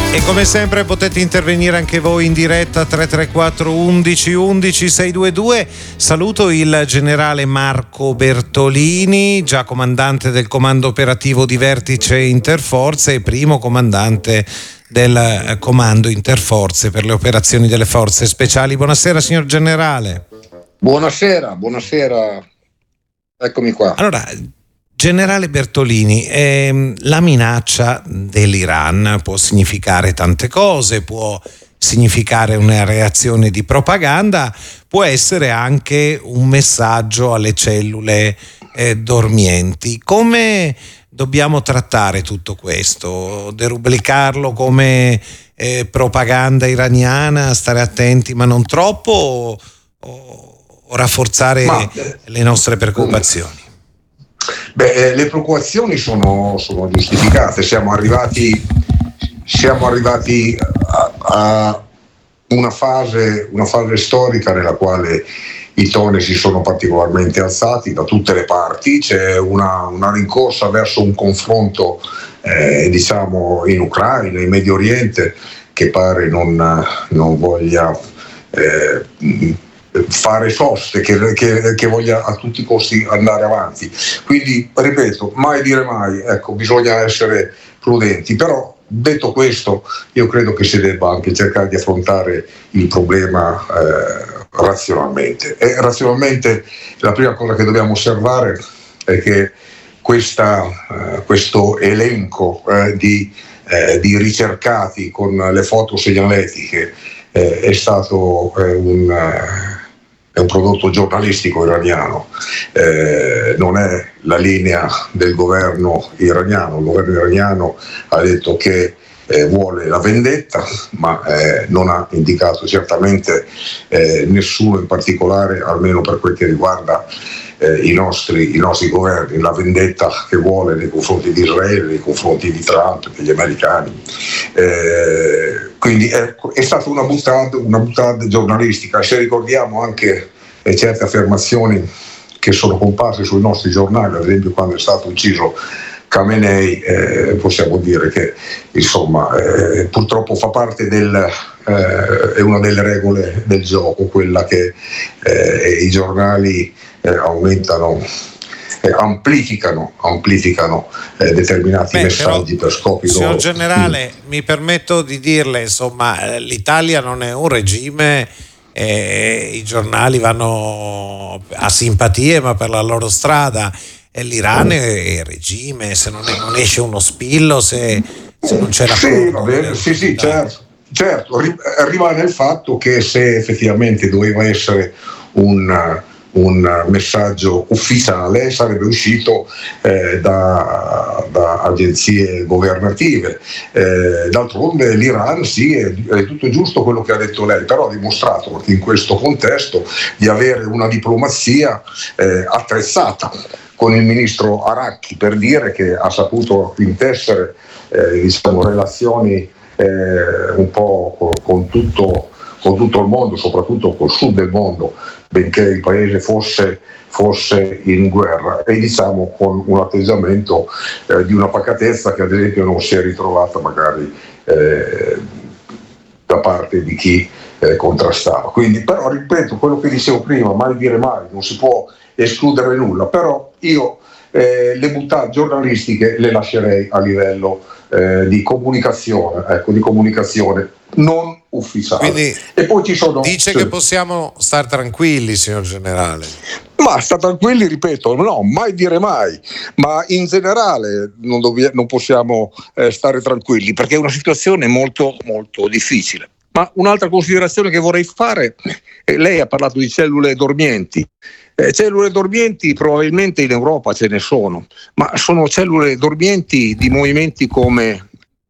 E come sempre potete intervenire anche voi in diretta 334 11 11 622. Saluto il generale Marco Bertolini, già comandante del comando operativo di vertice Interforze e primo comandante del comando Interforze per le operazioni delle forze speciali. Buonasera signor generale. Buonasera, eccomi qua. Allora, generale Bertolini, la minaccia dell'Iran può significare tante cose, può significare una reazione di propaganda, può essere anche un messaggio alle cellule dormienti. Come dobbiamo trattare tutto questo? Derubricarlo come propaganda iraniana, stare attenti ma non troppo, o rafforzare le nostre preoccupazioni? Le preoccupazioni sono giustificate. Siamo arrivati a una fase storica nella quale i toni si sono particolarmente alzati da tutte le parti. C'è una rincorsa verso un confronto in Ucraina, in Medio Oriente, che pare non voglia fare soste, che voglia a tutti i costi andare avanti. Quindi, ripeto, mai dire mai, bisogna essere prudenti, però detto questo io credo che si debba anche cercare di affrontare il problema razionalmente. E razionalmente la prima cosa che dobbiamo osservare è che questo elenco di ricercati con le foto segnaletiche è stato un prodotto giornalistico iraniano, non è la linea del governo iraniano. Il governo iraniano ha detto che vuole la vendetta, ma non ha indicato certamente nessuno in particolare, almeno per quel che riguarda i nostri governi, la vendetta che vuole nei confronti di Israele, nei confronti di Trump, degli americani. Quindi è stata una boutade giornalistica. Se ricordiamo anche certe affermazioni che sono comparse sui nostri giornali, ad esempio quando è stato ucciso Khamenei, possiamo dire che insomma purtroppo fa parte è una delle regole del gioco, quella che i giornali amplificano determinati messaggi per scopi loro. Signor generale, mi permetto di dirle, insomma, l'Italia non è un regime, i giornali vanno a simpatie ma per la loro strada, e l'Iran è il regime, se non esce uno spillo, se non c'è la certo, rimane il fatto che se effettivamente doveva essere un messaggio ufficiale sarebbe uscito da agenzie governative. D'altronde l'Iran, sì, è tutto giusto quello che ha detto lei, però ha dimostrato in questo contesto di avere una diplomazia attrezzata, con il ministro Aracchi, per dire, che ha saputo intessere relazioni un po' con tutto il mondo, soprattutto col sud del mondo, benché il paese fosse in guerra, e con un atteggiamento di una pacatezza che ad esempio non si è ritrovata magari da parte di chi contrastava. Quindi, però, ripeto quello che dicevo prima, mai dire mai, non si può escludere nulla, però io le boutade giornalistiche le lascerei a livello di comunicazione non ufficiale. Quindi e poi ci sono, dice che possiamo star tranquilli, signor generale? Ma sta tranquilli, ripeto, no, mai dire mai, ma in generale non possiamo stare tranquilli, perché è una situazione molto molto difficile. Ma un'altra considerazione che vorrei fare, lei ha parlato di cellule dormienti. Cellule dormienti probabilmente in Europa ce ne sono, ma sono cellule dormienti di movimenti come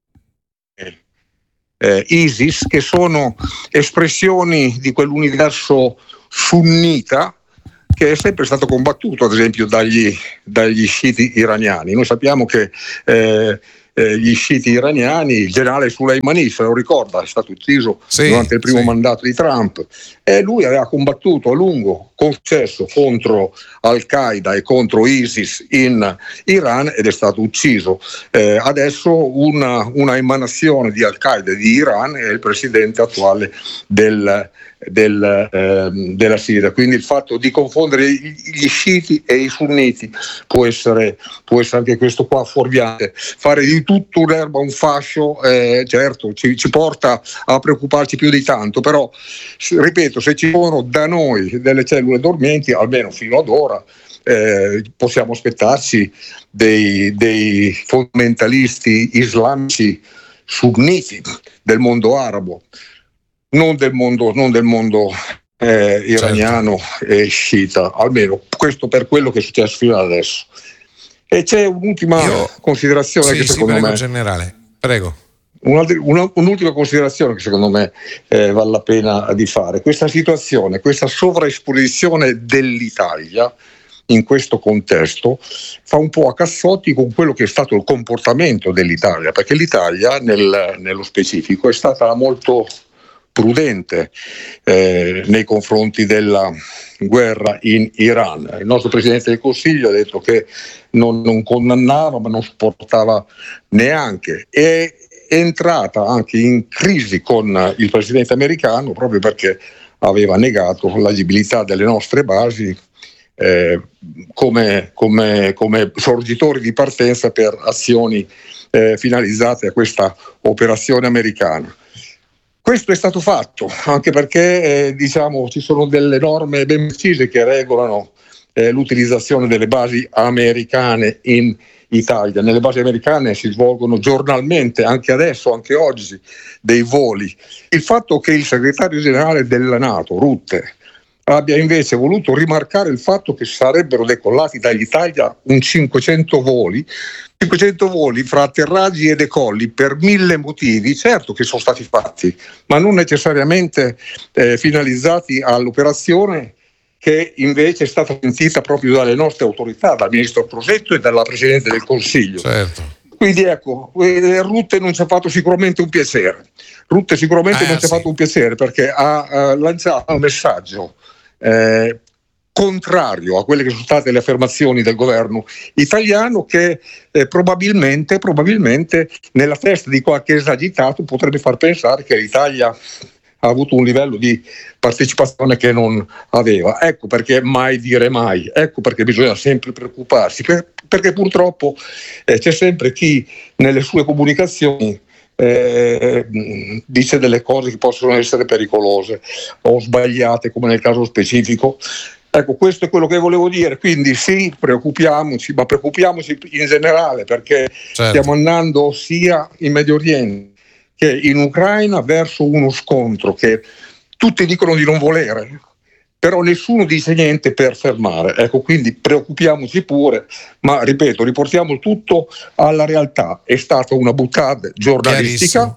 ISIS, che sono espressioni di quell'universo sunnita che è sempre stato combattuto, ad esempio, dagli sciiti iraniani. Noi sappiamo che gli sciiti iraniani, il generale Soleimani, se lo ricorda, è stato ucciso durante il primo mandato di Trump, e lui aveva combattuto a lungo, con successo, contro Al-Qaeda e contro ISIS in Iran ed è stato ucciso. Adesso una emanazione di Al-Qaeda e di Iran è il presidente attuale della Siria, quindi il fatto di confondere gli sciiti e i sunniti può essere anche questo qua fuorviante. Fare di tutto un'erba un fascio, certo ci porta a preoccuparci più di tanto, però ripeto, se ci sono da noi delle cellule dormienti, almeno fino ad ora, possiamo aspettarci dei fondamentalisti islamici sunniti del mondo arabo, non del mondo iraniano e sciita, almeno questo per quello che è successo fino ad adesso. E c'è un'ultima considerazione che secondo me, generale, prego. Un'ultima considerazione che secondo me vale la pena di fare. Questa situazione, questa sovraesposizione dell'Italia in questo contesto fa un po' a cazzotti con quello che è stato il comportamento dell'Italia, perché l'Italia nello specifico è stata molto prudente nei confronti della guerra in Iran. Il nostro Presidente del Consiglio ha detto che non condannava ma non supportava neanche, è entrata anche in crisi con il Presidente americano proprio perché aveva negato l'agibilità delle nostre basi come sorgitori di partenza per azioni finalizzate a questa operazione americana. Questo è stato fatto anche perché ci sono delle norme ben precise che regolano l'utilizzazione delle basi americane in Italia. Nelle basi americane si svolgono giornalmente, anche adesso, anche oggi, dei voli. Il fatto che il segretario generale della NATO, Rutte, abbia invece voluto rimarcare il fatto che sarebbero decollati dall'Italia 500 voli fra atterraggi e decolli per 1000 motivi, certo che sono stati fatti, ma non necessariamente finalizzati all'operazione che invece è stata sentita proprio dalle nostre autorità, dal ministro Crosetto e dalla Presidente del Consiglio. Certo. Quindi ecco, Rutte non ci ha fatto sicuramente un piacere. Rutte sicuramente non ci ha fatto un piacere perché ha lanciato un messaggio contrario a quelle che sono state le affermazioni del governo italiano che probabilmente nella testa di qualche esagitato potrebbe far pensare che l'Italia ha avuto un livello di partecipazione che non aveva. Ecco perché mai dire mai, ecco perché bisogna sempre preoccuparsi, perché purtroppo c'è sempre chi nelle sue comunicazioni dice delle cose che possono essere pericolose o sbagliate, come nel caso specifico. Ecco, questo è quello che volevo dire, quindi sì, preoccupiamoci, ma preoccupiamoci in generale perché stiamo andando sia in Medio Oriente che in Ucraina verso uno scontro che tutti dicono di non volere, però nessuno dice niente per fermare. Ecco, quindi preoccupiamoci pure, ma ripeto, riportiamo il tutto alla realtà. È stata una boutade giornalistica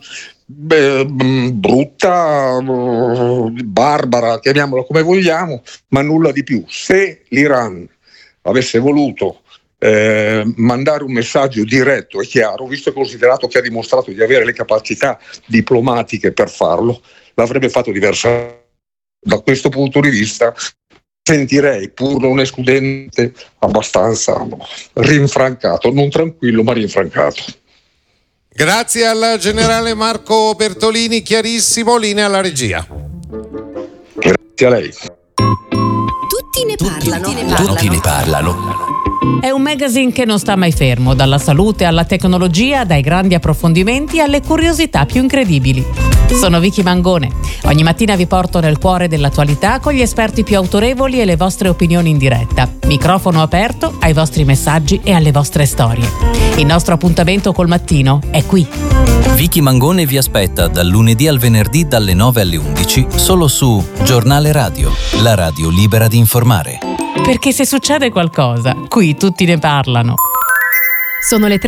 brutta, barbara, chiamiamola come vogliamo, ma nulla di più. Se l'Iran avesse voluto mandare un messaggio diretto e chiaro, visto e considerato che ha dimostrato di avere le capacità diplomatiche per farlo, l'avrebbe fatto diversamente. Da questo punto di vista sentirei, pur non escludente, abbastanza rinfrancato, non tranquillo ma rinfrancato. Grazie al generale Marco Bertolini, chiarissimo, linea alla regia. Grazie a lei. Tutti ne parlano. È un magazine che non sta mai fermo, dalla salute alla tecnologia, dai grandi approfondimenti alle curiosità più incredibili. Sono Vicky Mangone. Ogni mattina vi porto nel cuore dell'attualità con gli esperti più autorevoli e le vostre opinioni in diretta. Microfono aperto ai vostri messaggi e alle vostre storie. Il nostro appuntamento col mattino è qui. Vicky Mangone vi aspetta dal lunedì al venerdì dalle 9 alle 11 solo su Giornale Radio, la radio libera di informare. Perché se succede qualcosa, qui tutti ne parlano. Sono le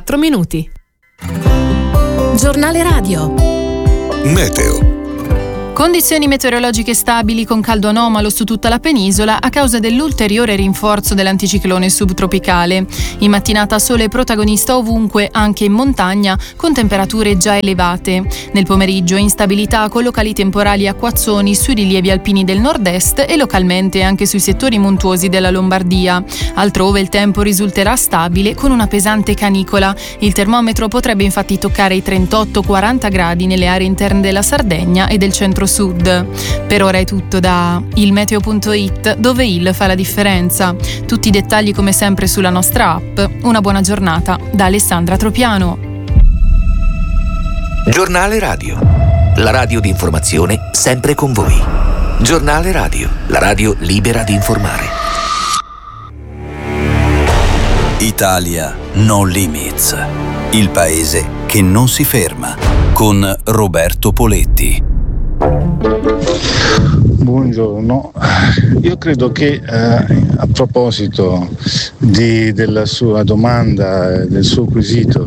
3:34. Giornale Radio. Meteo. Condizioni meteorologiche stabili con caldo anomalo su tutta la penisola a causa dell'ulteriore rinforzo dell'anticiclone subtropicale. In mattinata sole protagonista ovunque, anche in montagna, con temperature già elevate. Nel pomeriggio instabilità con locali temporali acquazzoni sui rilievi alpini del nord-est e localmente anche sui settori montuosi della Lombardia. Altrove il tempo risulterà stabile con una pesante canicola. Il termometro potrebbe infatti toccare i 38-40 gradi nelle aree interne della Sardegna e del centro-sud. Per ora è tutto da ilmeteo.it, dove il fa la differenza. Tutti i dettagli come sempre sulla nostra app. Una buona giornata da Alessandra Tropiano. Giornale Radio, la radio di informazione sempre con voi. Giornale Radio, la radio libera di informare. Italia No Limits, il paese che non si ferma, con Roberto Poletti. Buongiorno, io credo che a proposito della sua domanda, del suo quesito,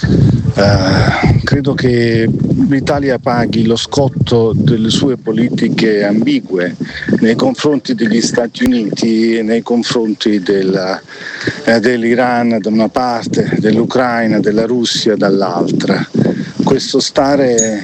credo che l'Italia paghi lo scotto delle sue politiche ambigue nei confronti degli Stati Uniti e nei confronti dell'Iran da una parte, dell'Ucraina, della Russia dall'altra. Questo stare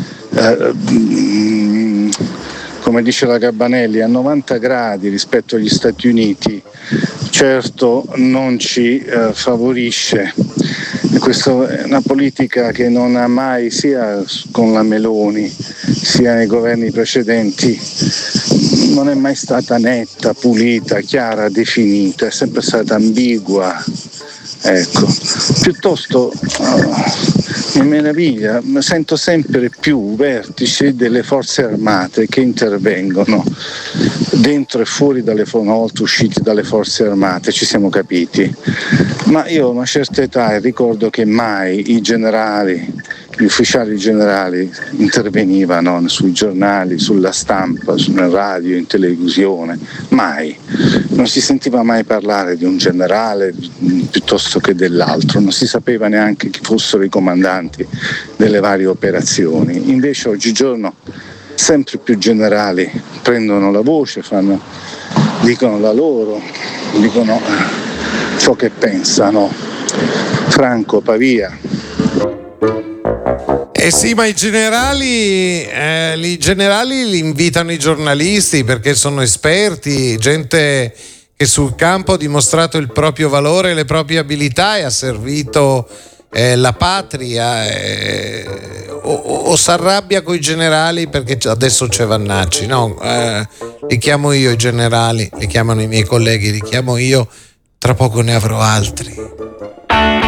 come dice la Gabanelli, a 90 gradi rispetto agli Stati Uniti, certo non ci favorisce. Questa è una politica che non ha mai, sia con la Meloni, sia nei governi precedenti, non è mai stata netta, pulita, chiara, definita, è sempre stata ambigua. Ecco, piuttosto mi meraviglia, sento sempre più vertici delle forze armate che intervengono dentro e fuori una volta usciti dalle forze armate, ci siamo capiti, ma io ho una certa età e ricordo che mai i generali, gli ufficiali generali intervenivano sui giornali, sulla stampa, sulla radio, in televisione, mai. Non si sentiva mai parlare di un generale piuttosto che dell'altro, non si sapeva neanche chi fossero i comandanti delle varie operazioni. Invece oggigiorno sempre più generali prendono la voce, dicono la loro, dicono ciò che pensano. Franco, Pavia. Sì, ma i generali li invitano i giornalisti perché sono esperti, gente che sul campo ha dimostrato il proprio valore e le proprie abilità e ha servito la patria, o si arrabbia con i generali perché adesso c'è Vannacci, no, li chiamo io i generali, li chiamano i miei colleghi, li chiamo io, tra poco ne avrò altri.